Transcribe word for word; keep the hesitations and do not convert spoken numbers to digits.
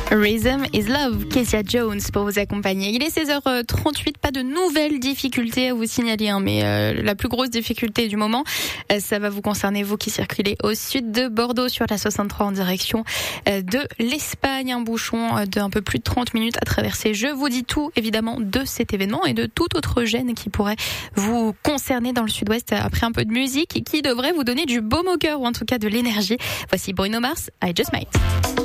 Rhythm is Love, Kezia Jones pour vous accompagner. Il est seize heures trente-huit, pas de nouvelles difficultés à vous signaler, hein, mais euh, la plus grosse difficulté du moment, euh, ça va vous concerner, vous qui circulez au sud de Bordeaux sur la soixante-trois en direction euh, de l'Espagne. Un bouchon euh, d'un peu plus de trente minutes à traverser. Je vous dis tout, évidemment, de cet événement et de toute autre gêne qui pourrait vous concerner dans le sud-ouest après un peu de musique et qui devrait vous donner du baume au cœur ou en tout cas de l'énergie. Voici Bruno Mars, I Just Might.